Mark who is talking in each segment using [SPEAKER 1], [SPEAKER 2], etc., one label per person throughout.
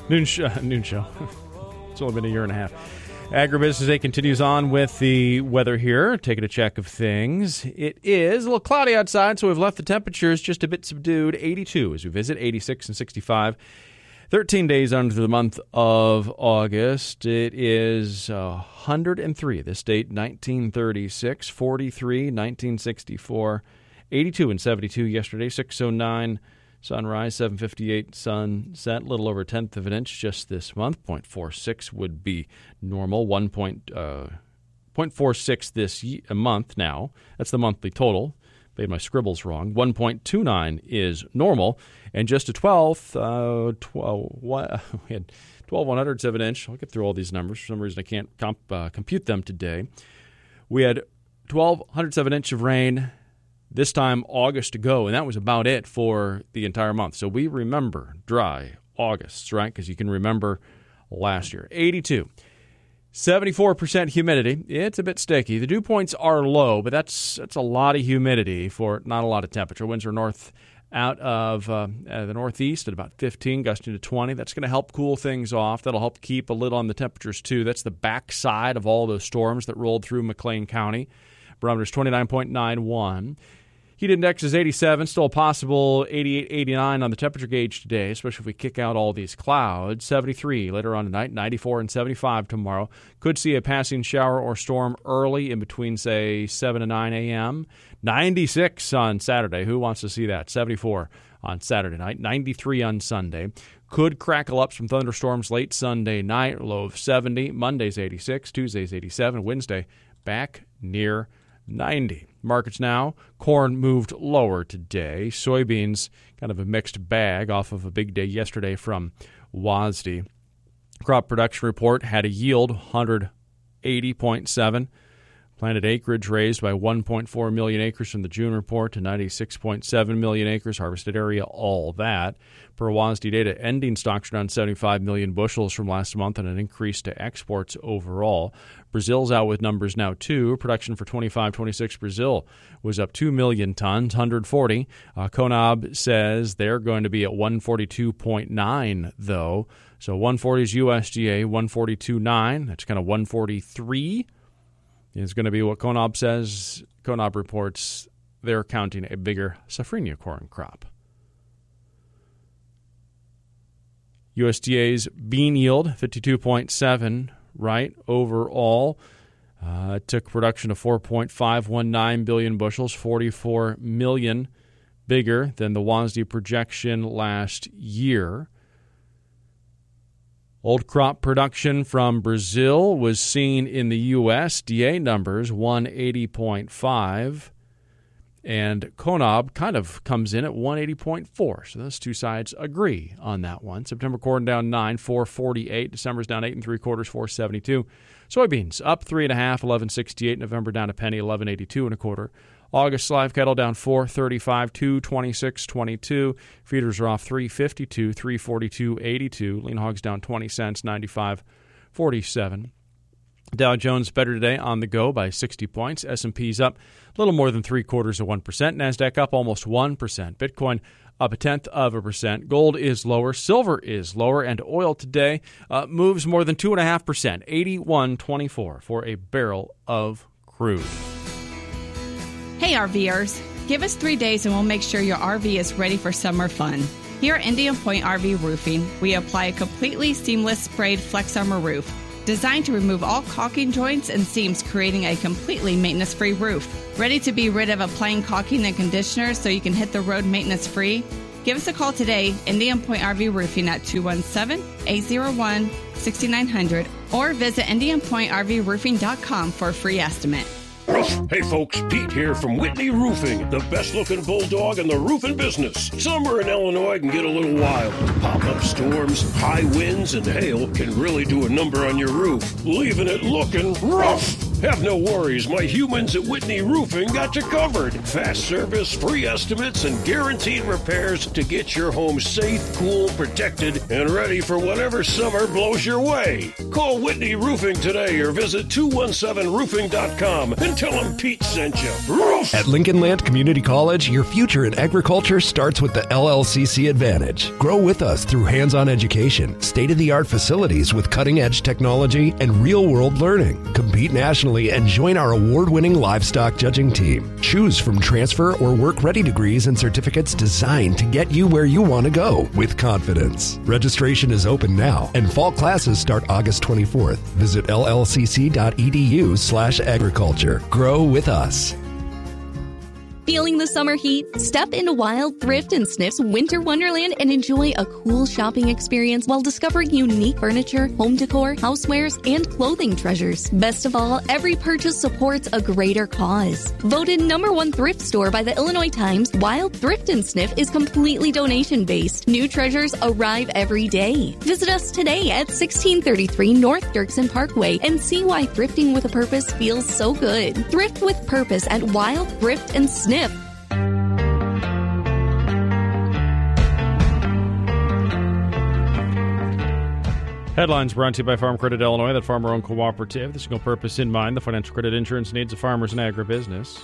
[SPEAKER 1] Noon show. It's only been a year and a half. Agribusiness Day continues on with the weather here. Taking a check of things. It is a little cloudy outside, so we've left the temperatures just a bit subdued. 82 as we visit, 86 and 65. 13 days under the month of August. It is 103. This date, 1936, 43, 1964, 82 and 72 yesterday, 609. Sunrise, 7:58 sunset, a little over a tenth of an inch just this month. 0.46 would be normal. 0.46 this month now. That's the monthly total. Made my scribbles wrong. 1.29 is normal. And just a 12th, we had 12 100ths of an inch. I'll get through all these numbers. For some reason, I can't compute them today. We had 12 100ths of an inch of rain this time August to go, and that was about it for the entire month. So we remember dry Augusts, right? Because you can remember last year. 82. 74% humidity. It's a bit sticky. The dew points are low, but that's a lot of humidity for not a lot of temperature. Winds are north out of the northeast at about 15, gusting to 20. That's going to help cool things off. That'll help keep a lid on the temperatures, too. That's the backside of all those storms that rolled through McLean County. Barometer's 29.91. Heat index is 87, still a possible 88, 89 on the temperature gauge today, especially if we kick out all these clouds. 73 later on tonight, 94 and 75 tomorrow. Could see a passing shower or storm early in between, say, 7 and 9 a.m. 96 on Saturday. Who wants to see that? 74 on Saturday night, 93 on Sunday. Could crackle up some thunderstorms late Sunday night, low of 70. Monday's 86, Tuesday's 87, Wednesday back near 90. Markets now. Corn moved lower today. Soybeans, kind of a mixed bag off of a big day yesterday from WASDE. Crop production report had a yield 180.7. Planted acreage raised by 1.4 million acres from the June report to 96.7 million acres. Harvested area, all that. Per WASDE data, ending stocks are down 75 million bushels from last month and an increase to exports overall. Brazil's out with numbers now, too. Production for 25-26 Brazil was up 2 million tons, 140. CONAB says they're going to be at 142.9, though. So 140 is USDA, 142.9. That's kind of 143. Is going to be what CONAB says. CONAB reports they're counting a bigger safrinha corn crop. USDA's bean yield, 52.7, right, overall. Took production of 4.519 billion bushels, 44 million bigger than the WASDE projection last year. Old crop production from Brazil was seen in the USDA numbers, 180.5, and CONAB kind of comes in at 180.4. So those two sides agree on that one. September corn down 9, 448. December's down 8 3/4, 472. Soybeans up 3.5, 1168. November down a penny, 1182 1/4. August live cattle down 435, 226.22. Feeders are off 352, 342.82. Lean hogs down 20 cents, 95.47. Dow Jones better today on the go by 60 points. S&P's up a little more than 0.75%. NASDAQ up almost 1%. Bitcoin up 0.1%. Gold is lower. Silver is lower. And oil today moves more than 2.5%. 81.24 for a barrel of crude.
[SPEAKER 2] Hey RVers, give us 3 days and we'll make sure your RV is ready for summer fun. Here at Indian Point RV Roofing, we apply a completely seamless sprayed Flex Armor roof designed to remove all caulking joints and seams, creating a completely maintenance-free roof. Ready to be rid of applying caulking and conditioner so you can hit the road maintenance-free? Give us a call today, Indian Point RV Roofing at 217-801-6900 or visit IndianPointRVRoofing.com for a free estimate.
[SPEAKER 3] Hey folks, Pete here from Whitney Roofing, the best looking bulldog in the roofing business. Summer in Illinois can get a little wild. Pop-up storms, high winds, and hail can really do a number on your roof, leaving it looking rough. Have no worries, my humans at Whitney Roofing got you covered. Fast service, free estimates, and guaranteed repairs to get your home safe, cool, protected, and ready for whatever summer blows your way. Call Whitney Roofing today or visit 217roofing.com and tell them Pete sent you. Roof!
[SPEAKER 4] At Lincoln Land Community College, your future in agriculture starts with the LLCC Advantage. Grow with us through hands-on education, state-of-the-art facilities with cutting-edge technology, and real-world learning. Compete nationally and join our award-winning livestock judging team. Choose from transfer or work-ready degrees and certificates designed to get you where you want to go with confidence. Registration is open now, and fall classes start August 24th. Visit llcc.edu/agriculture. Grow with us.
[SPEAKER 5] Feeling the summer heat? Step into Wild Thrift and Sniff's Winter Wonderland and enjoy a cool shopping experience while discovering unique furniture, home decor, housewares, and clothing treasures. Best of all, every purchase supports a greater cause. Voted #1 thrift store by the Illinois Times, Wild Thrift and Sniff is completely donation-based. New treasures arrive every day. Visit us today at 1633 North Dirksen Parkway and see why thrifting with a purpose feels so good. Thrift with purpose at Wild Thrift and Sniff.
[SPEAKER 1] Headlines brought to you by Farm Credit Illinois, that farmer-owned cooperative. The single purpose in mind, the financial credit insurance needs of farmers and agribusiness.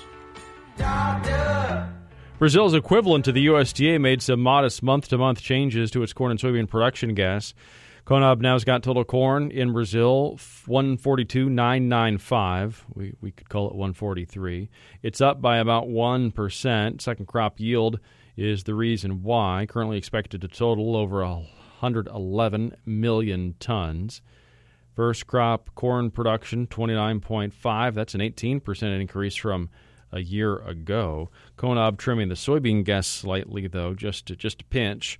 [SPEAKER 1] Brazil's equivalent to the USDA made some modest month-to-month changes to its corn and soybean production gas. CONAB now's got total corn in Brazil 142,995. We could call it 143. It's up by about 1%. Second crop yield is the reason why. Currently expected to total over 111 million tons. First crop corn production 29.5. That's an 18% increase from a year ago. CONAB trimming the soybean gas slightly, though, just a pinch.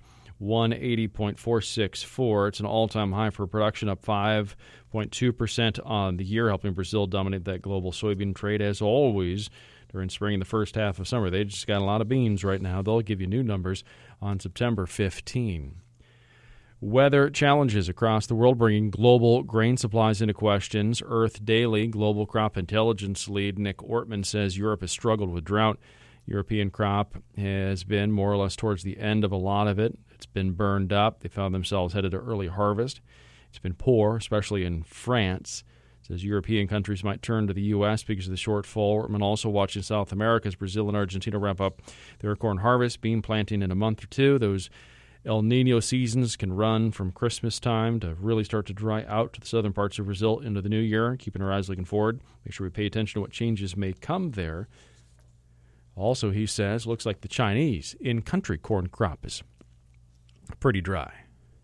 [SPEAKER 1] 180.464. It's an all-time high for production, up 5.2% on the year, helping Brazil dominate that global soybean trade as always during spring and the first half of summer. They just got a lot of beans right now. They'll give you new numbers on September 15. Weather challenges across the world bringing global grain supplies into questions. Earth Daily Global Crop Intelligence lead Nick Ortman says Europe has struggled with drought. European crop has been more or less towards the end of a lot of it. It's been burned up. They found themselves headed to early harvest. It's been poor, especially in France. It says European countries might turn to the U.S. because of the shortfall. Ortman also watching South America as Brazil and Argentina ramp up their corn harvest, bean planting in a month or two. Those El Nino seasons can run from Christmas time to really start to dry out to the southern parts of Brazil into the new year. Keeping our eyes looking forward. Make sure we pay attention to what changes may come there. Also, he says, looks like the Chinese in-country corn crop is pretty dry.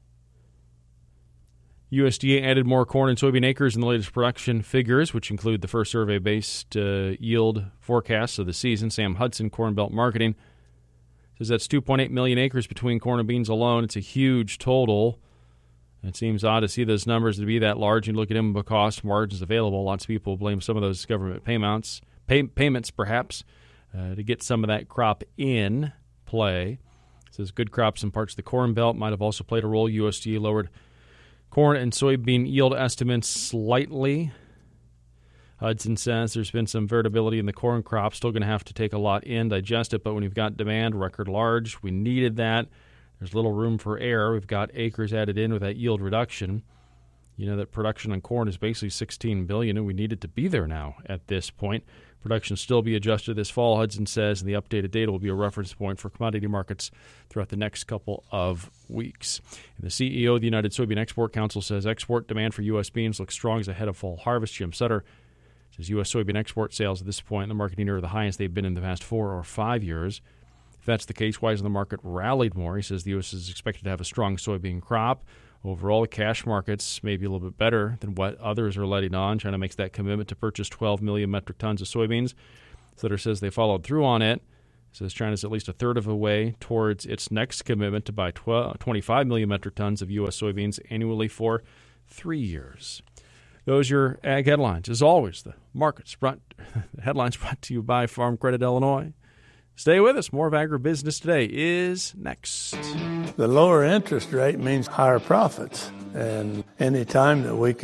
[SPEAKER 1] USDA added more corn and soybean acres in the latest production figures, which include the first survey-based yield forecasts of the season. Sam Hudson, Corn Belt Marketing, says that's 2.8 million acres between corn and beans alone. It's a huge total. It seems odd to see those numbers to be that large. You look at them cost margins available. Lots of people blame some of those government payments perhaps, to get some of that crop in play. It says good crops in parts of the Corn Belt might have also played a role. USDA lowered corn and soybean yield estimates slightly. Hudson says there's been some variability in the corn crop. Still going to have to take a lot in, digest it, but when you've got demand record large, we needed that. There's little room for error. We've got acres added in with that yield reduction. You know that production on corn is basically 16 billion, and we need it to be there now at this point. Production will still be adjusted this fall, Hudson says, and the updated data will be a reference point for commodity markets throughout the next couple of weeks. And the CEO of the United Soybean Export Council says export demand for U.S. beans looks strong as ahead of fall harvest. Jim Sutter says U.S. soybean export sales at this point in the market near the highest they've been in the past 4 or 5 years. If that's the case, why hasn't the market rallied more? He says the U.S. is expected to have a strong soybean crop. Overall, the cash markets may be a little bit better than what others are letting on. China makes that commitment to purchase 12 million metric tons of soybeans. Sutter says they followed through on it. Says China's at least a third of the way towards its next commitment to buy 25 million metric tons of U.S. soybeans annually for 3 years. Those are your ag headlines. As always, the headlines brought to you by Farm Credit Illinois. Stay with us. More of Agribusiness Today is next.
[SPEAKER 6] The lower interest rate means higher profits. And any time that we can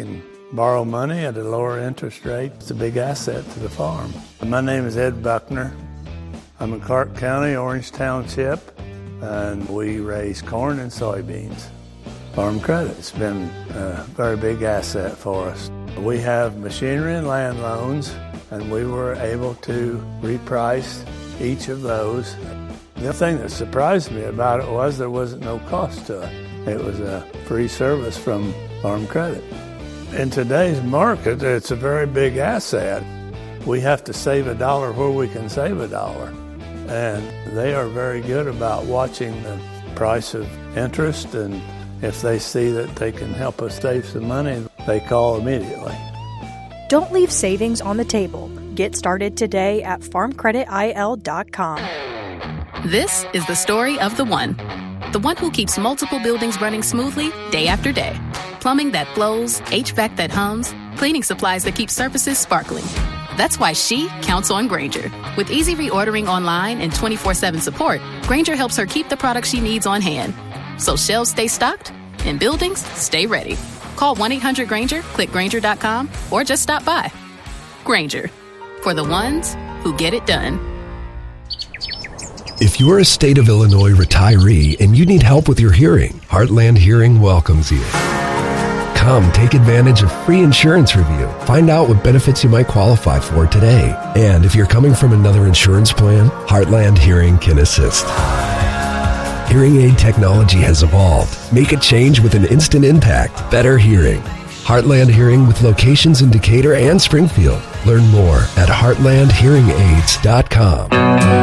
[SPEAKER 6] borrow money at a lower interest rate. It's a big asset to the farm. My name is Ed Buckner. I'm in Clark County, Orange Township, and we raise corn and soybeans. Farm Credit's been a very big asset for us. We have machinery and land loans, and we were able to reprice each of those. The thing that surprised me about it was there wasn't no cost to it. It was a free service from Farm Credit. In today's market, it's a very big asset. We have to save $1 where we can save $1. And they are very good about watching the price of interest, and if they see that they can help us save some money, they call immediately.
[SPEAKER 7] Don't leave savings on the table. Get started today at farmcreditil.com.
[SPEAKER 8] This is the story of the one who keeps multiple buildings running smoothly day after day. Plumbing that flows, HVAC that hums, cleaning supplies that keep surfaces sparkling. That's why she counts on Grainger. With easy reordering online and 24/7 support, Grainger helps her keep the products she needs on hand. So shelves stay stocked and buildings stay ready. Call 1-800-GRAINGER, click Grainger.com, or just stop by. Grainger, for the ones who get it done.
[SPEAKER 4] If you're a state of Illinois retiree and you need help with your hearing, Heartland Hearing welcomes you. Come take advantage of free insurance review. Find out what benefits you might qualify for today. And if you're coming from another insurance plan, Heartland Hearing can assist. Hearing aid technology has evolved. Make a change with an instant impact. Better hearing. Heartland Hearing with locations in Decatur and Springfield. Learn more at heartlandhearingaids.com.